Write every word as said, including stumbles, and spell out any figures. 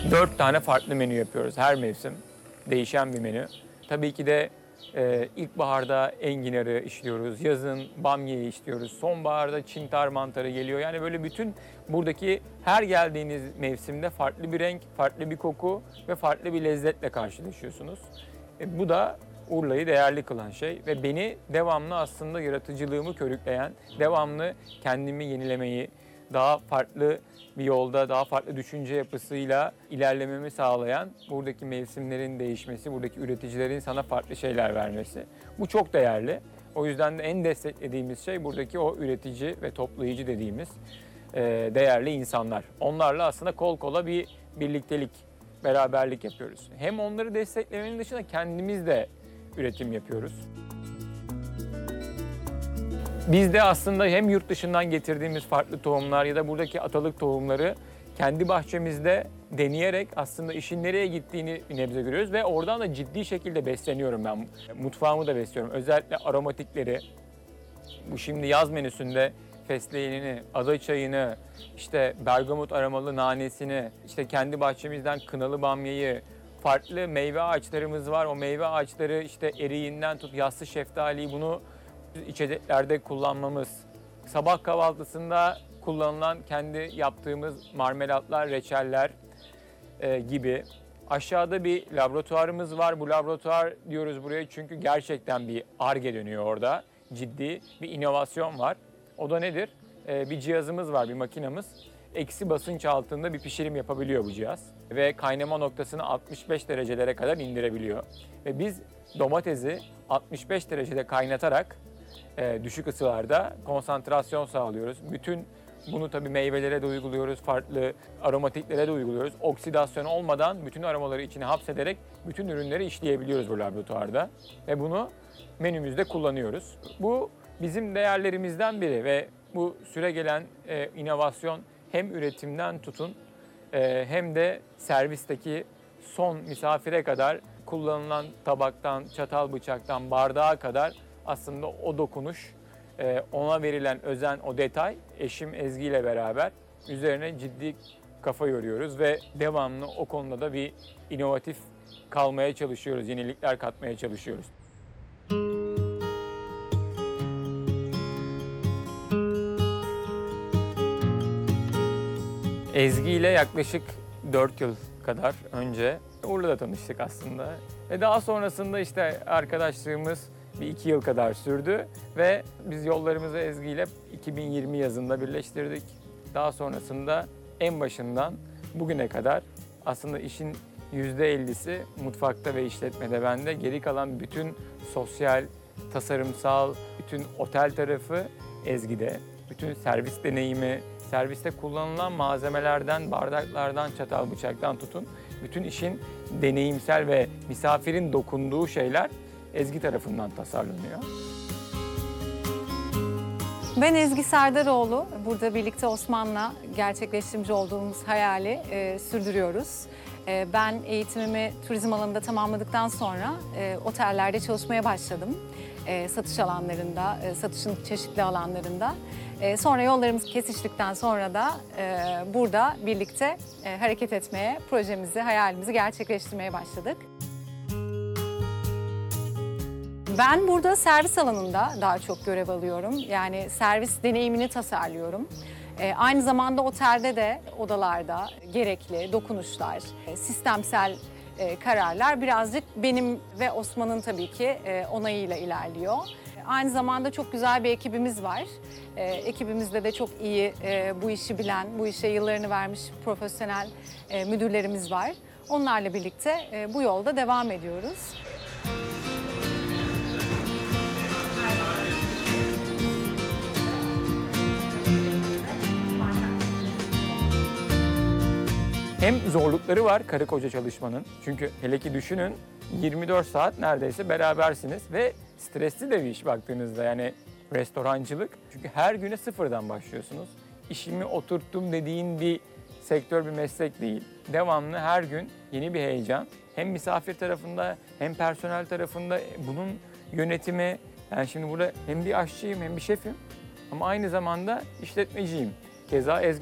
Dört tane farklı menü yapıyoruz her mevsim. Değişen bir menü. Tabii ki de e, ilkbaharda enginarı işliyoruz, yazın bamyayı işliyoruz, sonbaharda çintar mantarı geliyor. Yani böyle bütün buradaki her geldiğiniz mevsimde farklı bir renk, farklı bir koku ve farklı bir lezzetle karşılaşıyorsunuz. E, bu da Urla'yı değerli kılan şey ve beni devamlı aslında yaratıcılığımı körükleyen, devamlı kendimi yenilemeyi, daha farklı bir yolda, daha farklı düşünce yapısıyla ilerlememi sağlayan buradaki mevsimlerin değişmesi, buradaki üreticilerin sana farklı şeyler vermesi. Bu çok değerli. O yüzden de en desteklediğimiz şey buradaki o üretici ve toplayıcı dediğimiz e, değerli insanlar. Onlarla aslında kol kola bir birliktelik, beraberlik yapıyoruz. Hem onları desteklemenin dışında kendimiz de üretim yapıyoruz. Biz de aslında hem yurt dışından getirdiğimiz farklı tohumlar ya da buradaki atalık tohumları kendi bahçemizde deneyerek aslında işin nereye gittiğini bir nebze görüyoruz ve oradan da ciddi şekilde besleniyorum ben. Mutfağımı da besliyorum. Özellikle aromatikleri, bu şimdi yaz menüsünde fesleğenini, ada çayını, işte bergamot aromalı nanesini, işte kendi bahçemizden kınalı bamyayı, farklı meyve ağaçlarımız var. O meyve ağaçları işte eriğinden tut yassı şeftaliyi bunu içeceklerde kullanmamız, sabah kahvaltısında kullanılan kendi yaptığımız marmelatlar, reçeller e, gibi. Aşağıda bir laboratuvarımız var. Bu laboratuvar diyoruz buraya çünkü gerçekten bir Ar-Ge dönüyor orada. Ciddi bir inovasyon var. O da nedir? E, bir cihazımız var, bir makinamız. Eksi basınç altında bir pişirim yapabiliyor bu cihaz. Ve kaynama noktasını altmış beş derecelere kadar indirebiliyor. Ve biz domatesi altmış beş derecede kaynatarak e, düşük ısılarda konsantrasyon sağlıyoruz. Bütün bunu tabii meyvelere de uyguluyoruz, farklı aromatiklere de uyguluyoruz. Oksidasyon olmadan bütün aromaları içine hapsederek bütün ürünleri işleyebiliyoruz bu laboratuvarda. Ve bunu menümüzde kullanıyoruz. Bu bizim değerlerimizden biri ve bu süregelen e, inovasyon hem üretimden tutun e, hem de servisteki son misafire kadar kullanılan tabaktan, çatal bıçaktan, bardağa kadar aslında o dokunuş, ona verilen özen, o detay eşim Ezgi ile beraber üzerine ciddi kafa yoruyoruz ve devamlı o konuda da bir inovatif kalmaya çalışıyoruz, yenilikler katmaya çalışıyoruz. Ezgi ile yaklaşık dört yıl kadar önce Urla'da tanıştık aslında. Ve daha sonrasında işte arkadaşlığımız bir iki yıl kadar sürdü ve biz yollarımızı Ezgi ile iki bin yirmi yazında birleştirdik. Daha sonrasında en başından bugüne kadar aslında işin yüzde ellisi mutfakta ve işletmede bende. Geri kalan bütün sosyal, tasarımsal, bütün otel tarafı Ezgi'de. Bütün servis deneyimi, serviste kullanılan malzemelerden, bardaklardan, çatal bıçaktan tutun. Bütün işin deneyimsel ve misafirin dokunduğu şeyler Ezgi tarafından tasarlanıyor. Ben Ezgi Serdaroğlu. Burada birlikte Osman'la gerçekleştirmiş olduğumuz hayali e, sürdürüyoruz. E, ben eğitimimi turizm alanında tamamladıktan sonra e, otellerde çalışmaya başladım. E, satış alanlarında, e, satışın çeşitli alanlarında. E, sonra yollarımız kesiştikten sonra da e, burada birlikte e, hareket etmeye, projemizi, hayalimizi gerçekleştirmeye başladık. Ben burada servis alanında daha çok görev alıyorum. Yani servis deneyimini tasarlıyorum. Ee, aynı zamanda otelde de odalarda gerekli dokunuşlar, e, sistemsel e, kararlar birazcık benim ve Osman'ın tabii ki e, onayıyla ilerliyor. Aynı zamanda çok güzel bir ekibimiz var. E, ekibimizde de çok iyi e, bu işi bilen, bu işe yıllarını vermiş profesyonel e, müdürlerimiz var. Onlarla birlikte e, bu yolda devam ediyoruz. Hem zorlukları var karı koca çalışmanın. Çünkü hele ki düşünün yirmi dört saat neredeyse berabersiniz ve stresli de bir iş baktığınızda yani restorancılık. Çünkü her güne sıfırdan başlıyorsunuz. İşimi oturttum dediğin bir sektör, bir meslek değil. Devamlı her gün yeni bir heyecan. Hem misafir tarafında hem personel tarafında bunun yönetimi. Yani şimdi burada hem bir aşçıyım hem bir şefim ama aynı zamanda işletmeciyim. Keza Ezgi